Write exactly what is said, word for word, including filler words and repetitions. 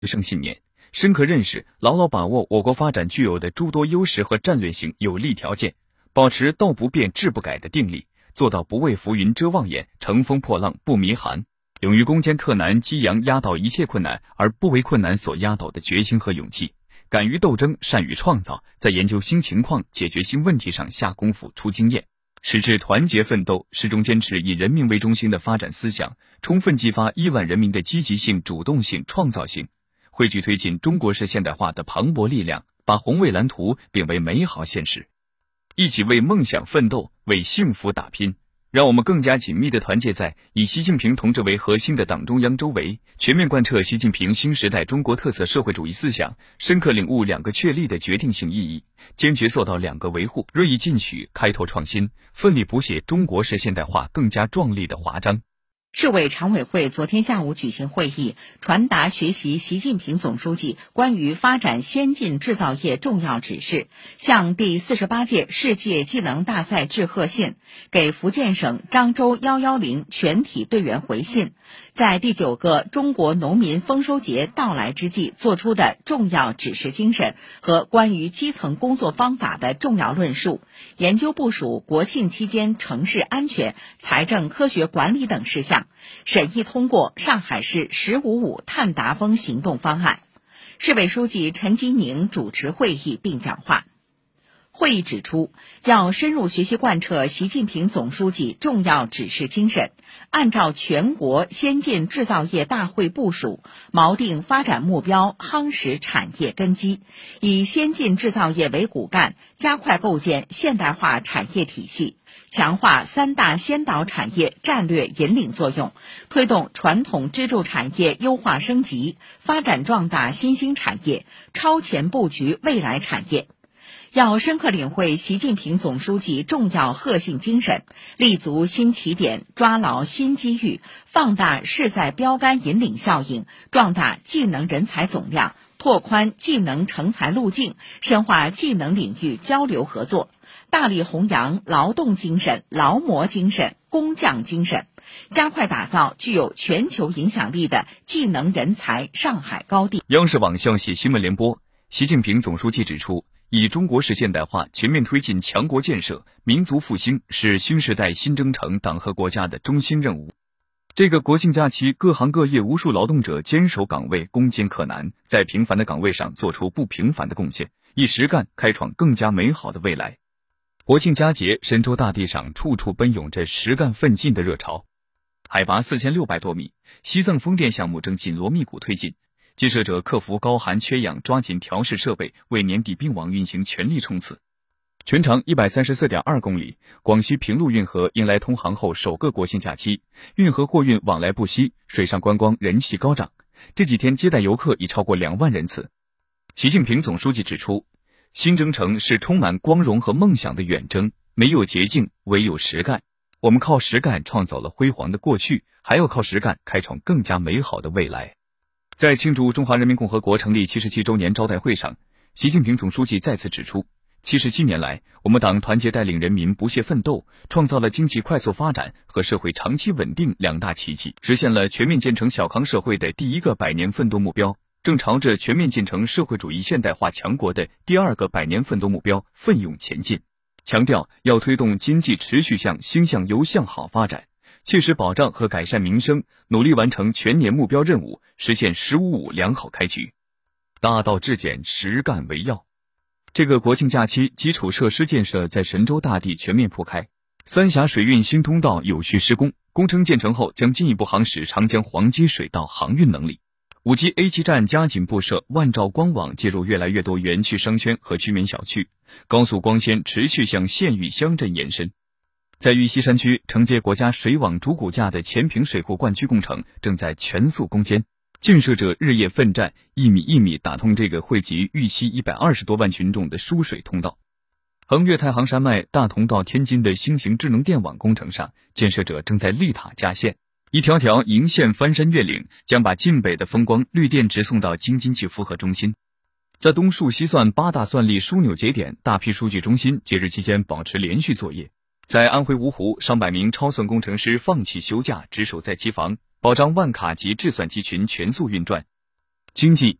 生信念，深刻认识，牢牢把握我国发展具有的诸多优势和战略性有利条件，保持道不变志不改的定力，做到不为浮云遮望眼，乘风破浪不迷寒，勇于攻坚克难，激扬压倒一切困难而不为困难所压倒的决心和勇气，敢于斗争，善于创造，在研究新情况、解决新问题上下功夫、出经验，矢志团结奋斗，始终坚持以人民为中心的发展思想，充分激发亿万人民的积极性、主动性、创造性，汇聚推进中国式现代化的磅礴力量，把宏伟蓝图变为美好现实，一起为梦想奋斗，为幸福打拼。让我们更加紧密地团结在以习近平同志为核心的党中央周围，全面贯彻习近平新时代中国特色社会主义思想，深刻领悟两个确立的决定性意义，坚决做到两个维护，锐意进取，开拓创新，奋力谱写中国式现代化更加壮丽的华章。 市委常委会昨天下午举行会议，传达学习习近平总书记关于发展先进制造业重要指示，向第四十八届世界技能大赛致贺信，给福建省漳州一一零全体队员回信，在第九个中国农民丰收节到来之际作出的重要指示精神和关于基层工作方法的重要论述，研究部署国庆期间城市安全、财政科学管理等事项，审议通过上海市“十五五”碳达峰行动方案。市委书记陈吉宁主持会议并讲话。会议指出，要深入学习贯彻习近平总书记重要指示精神，按照全国先进制造业大会部署，锚定发展目标，夯实产业根基，以先进制造业为骨干，加快构建现代化产业体系，强化三大先导产业战略引领作用，推动传统支柱产业优化升级，发展壮大新兴产业，超前布局未来产业。要深刻领会习近平总书记重要贺信精神，立足新起点，抓牢新机遇，放大势在标杆引领效应，壮大技能人才总量，拓宽技能成才路径，深化技能领域交流合作，大力弘扬劳动精神、劳模精神、工匠精神，加快打造具有全球影响力的技能人才上海高地。 央视网消息新闻联播，习近平总书记指出，以中国式现代化全面推进强国建设、民族复兴是新时代新征程党和国家的中心任务。这个国庆假期，各行各业无数劳动者坚守岗位，攻坚克难，在平凡的岗位上做出不平凡的贡献，以实干开创更加美好的未来。国庆佳节，神州大地上处处奔涌着实干奋进的热潮。海拔四千六百多米，西藏风电项目正紧锣密鼓推进。建设者克服高寒缺氧，抓紧调试设备，为年底并网运行全力冲刺。全长 一百三十四点二公里，广西平陆运河迎来通航后首个国庆假期，运河货运往来不息，水上观光人气高涨。这几天接待游客已超过两万人次。习近平总书记指出，新征程是充满光荣和梦想的远征，没有捷径，唯有实干。我们靠实干创造了辉煌的过去，还要靠实干开创更加美好的未来。在庆祝中华人民共和国成立七十七周年招待会上，习近平总书记再次指出，七十七年来，我们党团结带领人民不懈奋斗，创造了经济快速发展和社会长期稳定两大奇迹，实现了全面建成小康社会的第一个百年奋斗目标，正朝着全面建成社会主义现代化强国的第二个百年奋斗目标奋勇前进。强调要推动经济持续向兴向优向好发展，切实保障和改善民生，努力完成全年目标任务，实现“十五五”良好开局。大道至简，实干为要。这个国庆假期，基础设施建设在神州大地全面铺开，三峡水运新通道有序施工，工程建成后将进一步夯实长江黄金水道航运能力。五 G A 基站加紧布设，万兆光网介入越来越多园区商圈和居民小区，高速光纤持续向县域乡镇延伸。在玉溪山区，承接国家水网主骨架的前坪水库灌区工程正在全速攻坚，建设者日夜奋战，一米一米打通这个汇集玉溪一百二十多万群众的输水通道。横越太行山脉大同到天津的新型智能电网工程上，建设者正在立塔加线，一条条银线翻山越岭，将把晋北的风光绿电直送到京津冀负荷中心。在东数西算八大算力枢纽节点，大批数据中心节日期间保持连续作业。在安徽芜湖，上百名超算工程师放弃休假，值守在机房，保障万卡级制算机群全速运转。 经济